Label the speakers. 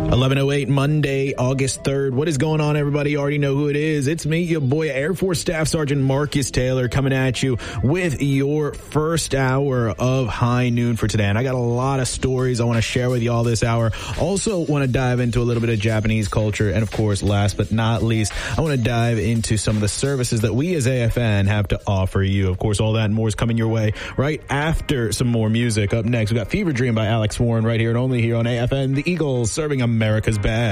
Speaker 1: 11:08 Monday, August 3rd. What is going on, everybody? You already know who it is. It's me, your boy, Air Force Staff Sergeant Marcus Taylor, coming at you with your first hour of High Noon for today. And I got a lot of stories I want to share with you all this hour. Also want to dive into a little bit of Japanese culture. And of course, last but not least, I want to dive into some of the services that we as AFN have to offer you. Of course, all that and more is coming your way right after some more music. Up next, we got Fever Dream by Alex Warren right here and only here on AFN, the Eagles, serving America's best.